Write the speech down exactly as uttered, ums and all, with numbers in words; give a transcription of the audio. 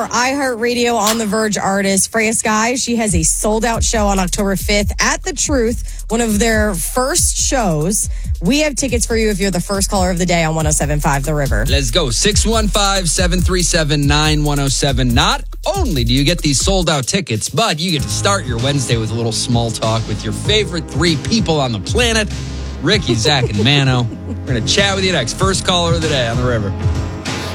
iHeartRadio On the Verge artist, Freya Sky. She has a sold-out show on October fifth at The Truth, one of their first shows. We have tickets for you if you're the first caller of the day on one oh seven point five The River. Let's go. six one five, seven three seven, nine one oh seven. Not only do you get these sold-out tickets, but you get to start your Wednesday with a little small talk with your favorite three people on the planet, Ricky, Zach, and Mano. We're going to chat with you next. First caller of the day on The River.